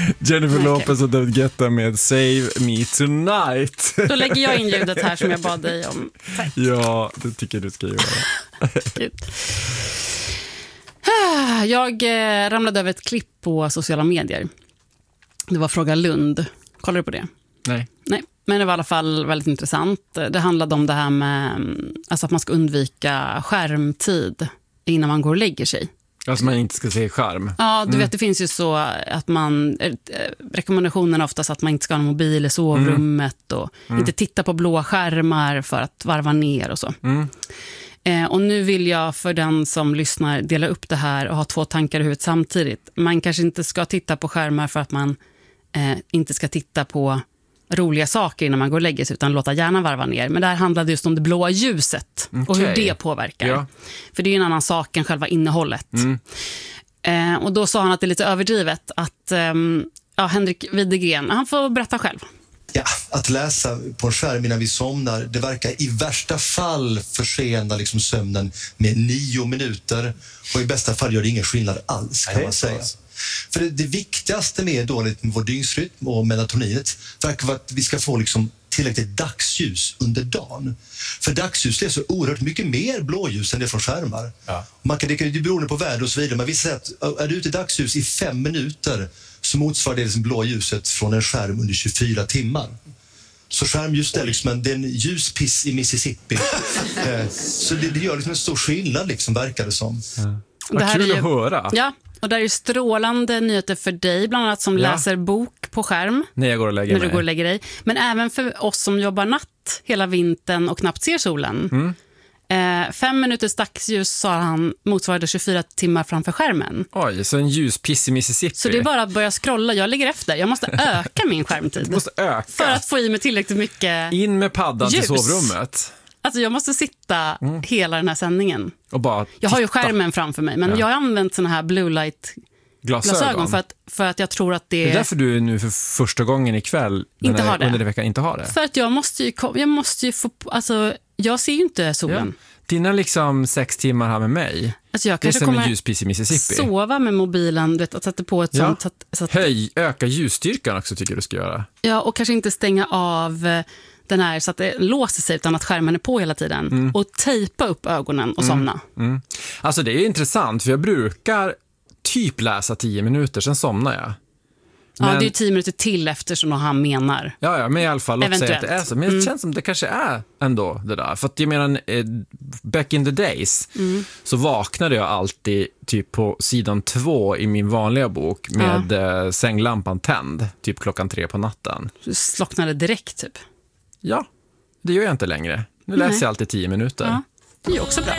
Jennifer Lopez och David Guetta med Save Me Tonight. Då lägger jag in ljudet här som jag bad dig om. Tack. Ja, det tycker du ska göra. Jag ramlade över ett klipp på sociala medier. Det var Fråga Lund. Kollar du på det? Nej. Men det var i alla fall väldigt intressant. Det handlade om det här med alltså att man ska undvika skärmtid innan man går och lägger sig. Alltså man inte ska se skärm. Ja, du vet, det finns ju så att man rekommendationen är oftast att man inte ska ha en mobil i sovrummet och inte titta på blå skärmar för att varva ner och så. Och nu vill jag för den som lyssnar dela upp det här och ha 2 tankar i huvudet samtidigt. Man kanske inte ska titta på skärmar för att man inte ska titta på roliga saker innan man går och lägger sig, utan låta hjärnan varva ner. Men det här handlade just om det blåa ljuset och hur det påverkar. Ja. För det är en annan sak än själva innehållet. Och då sa han att det är lite överdrivet att Henrik Widegren, han får berätta själv. Ja, att läsa på en skärm innan vi somnar, det verkar i värsta fall försena liksom sömnen med 9 minuter och i bästa fall gör det ingen skillnad alls, kan man säga. För det viktigaste med vår dygnsrytm och melatoninet verkar vara att vi ska få liksom tillräckligt dagsljus under dagen. För dagsljus är så oerhört mycket mer blåljus än det från skärmar. Ja. Det kan ju beroende på väder och så vidare, men vi säger att är du ute i dagsljus i 5 minuter så motsvarar det liksom blåljuset från en skärm under 24 timmar. Så skärmljus är liksom det är en ljuspiss i Mississippi. Så det gör liksom en stor skillnad liksom, verkar det som. Ja. Vad kul att höra. Ja, och där är strålande nyheter för dig, bland annat som läser bok på skärm. När jag går och lägger mig. När du går och lägger dig. Men även för oss som jobbar natt hela vintern och knappt ser solen. 5 minuters dagsljus, sa han, motsvarade 24 timmar framför skärmen. Oj, så en ljuspiss i Mississippi. Så det är bara att börja scrolla. Jag ligger efter. Jag måste öka min skärmtid. Du måste öka. För att få i mig tillräckligt mycket in med paddan ljus. Till sovrummet. Alltså jag måste sitta hela den här sändningen. Och bara jag har ju skärmen framför mig, men jag har använt såna här blue light glasögon för att jag tror att det är... Det är därför du nu för första gången ikväll under den veckan inte har det. För att jag måste ju få... Alltså, jag ser ju inte solen. Ja. Dina liksom 6 timmar här med mig, alltså jag det är som en ljuspiss i Mississippi. Sova med mobilen, att sätta på ett sånt... Så att, öka ljusstyrkan också tycker du ska göra. Ja, och kanske inte stänga av den här så att det låser sig, utan att skärmen är på hela tiden. Och tejpa upp ögonen och somna. Alltså det är intressant, för jag brukar typ läsa 10 minuter, sen somnar jag. Men, det är ju 10 minuter till efter som han menar. Ja, men i alla fall låt säga att det är så. Men det känns som det kanske är ändå det där. För att jag menar, back in the days så vaknade jag alltid typ på sidan 2 i min vanliga bok med sänglampan tänd, typ 3:00 på natten. Du slocknade direkt typ? Ja, det gör jag inte längre. Nu läser jag alltid 10 minuter. Ja, det är också bra.